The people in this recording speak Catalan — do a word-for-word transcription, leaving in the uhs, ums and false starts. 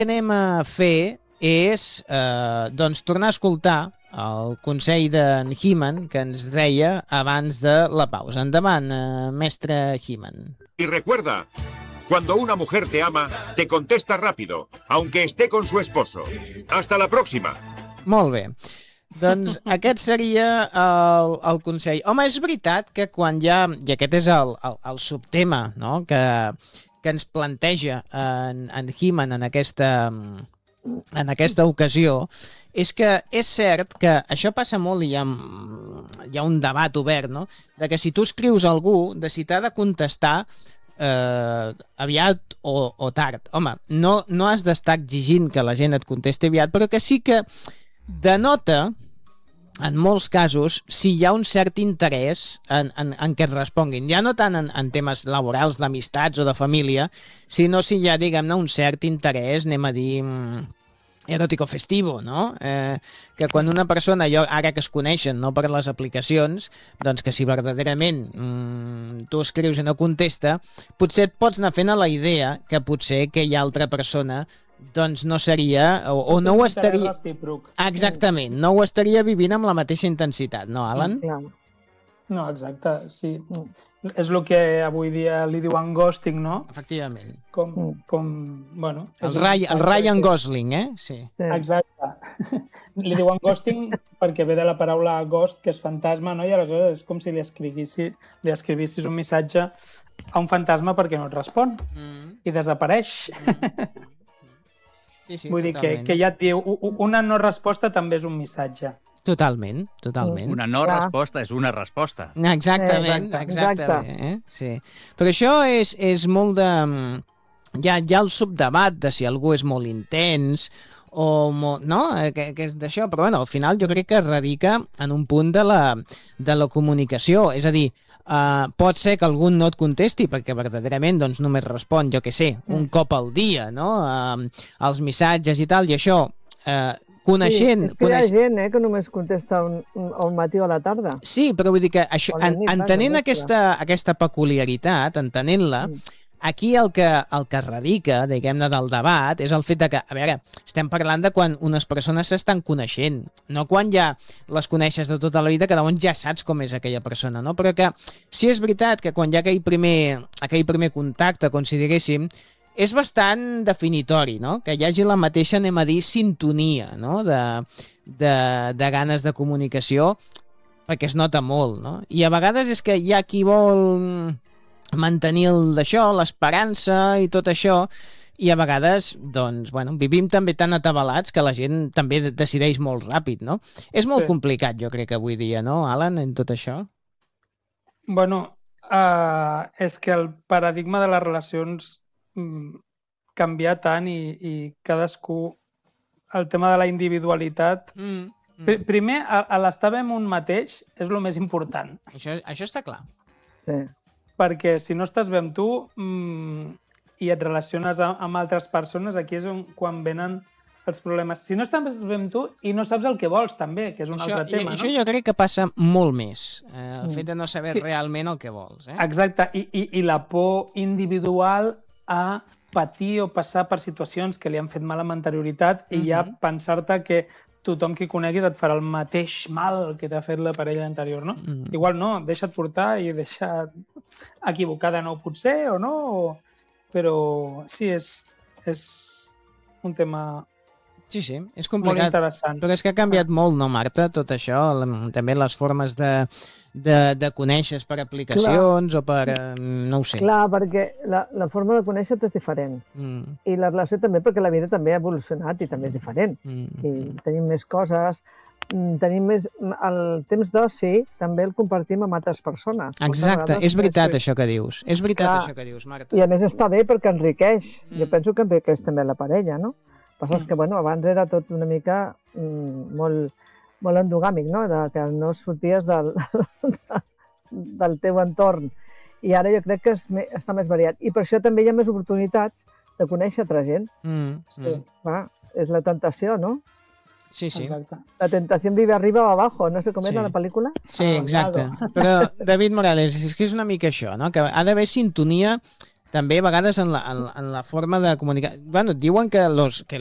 que anem a fer és eh, doncs tornar a escoltar el consell d'en He-Man que ens deia abans de la pausa. Endavant, eh, mestre He-Man. Y recuerda, cuando una mujer te ama, te contesta rápido, aunque esté con su esposo. Hasta la próxima. Molt bé. Doncs aquest seria el, el consell. Home, és veritat que quan hi ha, i aquest és el, el, el subtema, no?, que, que ens planteja en, en He-Man en aquesta, en aquesta ocasió, és que és cert que això passa molt i hi ha, hi ha un debat obert, no?, de que si tu escrius a algú, de si t'ha de contestar eh, aviat o, o tard. Home, no, no has d'estar exigint que la gent et contesti aviat, però que sí que denota, en molts casos, si hi ha un cert interès en, en, en què et responguin. Ja no tant en, en temes laborals, d'amistats o de família, sinó si hi ha, diguem-ne, un cert interès, anem a dir, eròtico festivo, no? Eh, que quan una persona, jo, ara que es coneixen, no per les aplicacions, doncs que si verdaderament mm, tu escrius i no contesta, potser et pots anar fent a la idea que potser que hi ha altra persona doncs no seria, o, o no ho estaria... Exactament, no ho estaria vivint amb la mateixa intensitat, no, Alan? No, exacte, sí. És el que avui dia li diuen ghosting, no? Efectivament. Com, com bueno... El, Ray, el Ryan Gosling, eh? Sí. Exacte. Li diuen ghosting perquè ve de la paraula ghost, que és fantasma, no? I aleshores és com si li escrivissis, li escrivissis un missatge a un fantasma perquè no et respon mm. i desapareix. Mm. Sí, sí, Vull totalment. dir que, que ja et diu, una no resposta també és un missatge. Totalment, totalment. Una no Clar. resposta és una resposta. Exactament, eh, exacte, exactament. Eh? Sí. Però això és, és molt de... Hi ha, hi ha el subdebat de si algú és molt intens o molt... No? Que, que és d'això, però bueno, al final jo crec que radica en un punt de la, de la comunicació. És a dir, Uh, pot ser que algun no et contesti perquè verdaderament doncs, només respon, jo què sé, un cop al dia, no? Uh, els missatges i tal, i això, uh, coneixent... Sí, és que coneix... hi ha gent eh, que només contesta un, un, al matí o a la tarda. Sí, però vull dir que això, en, entenent aquesta, aquesta peculiaritat, entenent-la, mm. aquí el que, el que radica, diguem-ne, del debat és el fet de que, a veure, estem parlant de quan unes persones s'estan coneixent, no quan ja les coneixes de tota la vida, que llavors ja saps com és aquella persona, no? Però que sí és veritat que quan hi ha aquell primer, aquell primer contacte, com si diguéssim, és bastant definitori, no? Que hi hagi la mateixa, anem a dir, sintonia, no? De, de, de ganes de comunicació, perquè es nota molt, no? I a vegades és que hi ha qui vol mantenir el d'això, l'esperança i tot això, i a vegades, doncs, bueno, vivim també tan atabalats que la gent també decideix molt ràpid, no? És molt sí. complicat, jo crec, avui dia, no, Alan, en tot això? Bueno, uh, és que el paradigma de les relacions mm, canvia tant i, i cadascú, el tema de la individualitat... Mm, mm. Pr primer, a, a l'estar bé amb un mateix és el més important. Això, això està clar. Sí. Perquè si no estàs bé amb tu mmm, i et relaciones amb altres persones, aquí és on, quan venen els problemes. Si no estàs bé amb tu i no saps el que vols, també, que és un això, altre tema, això no? jo crec que passa molt més, eh, el mm. fet de no saber sí. realment el que vols. Eh? Exacte, I, i, i la por individual a patir o passar per situacions que li han fet mal amb anterioritat mm-hmm. i ja pensar-te que tothom que coneguis et farà el mateix mal que t'ha fet la parella anterior, no? Mm. Igual no, deixa't portar i deixa't equivocar de nou potser o no, o... però sí, és, és un tema sí, sí, és complicat, molt interessant. Però és que ha canviat molt, no, Marta, tot això, la, també les formes de, de, de conèixer per aplicacions Clar. o per, no ho sé. Clar, perquè la, la forma de conèixer és diferent. Mm. I la relació també, perquè la vida també ha evolucionat i també és diferent. Mm. I tenim més coses, tenim més... El temps d'oci també el compartim amb altres persones. Exacte, és veritat això que dius. És veritat Clar. això que dius, Marta. I a més està bé perquè enriqueix. Mm. Jo penso que enriqueix també la parella, no? Passa mm. que, bueno, abans era tot una mica mm, molt, molt endogàmic, no? De, que no sorties del, del teu entorn. I ara jo crec que és, està més variat. I per això també hi ha més oportunitats de conèixer altra gent. Mm. Sí. Mm. Va, és la tentació, no? Sí, sí. Exacte. La tentació vive arriba o abajo, no sé com sí. és la pel·lícula. Sí, exacte. Però, David Morales, és que és una mica això, no? Que ha d'haver sintonia també a vegades en la, en, en la forma de comunicar... Bueno, diuen que los, que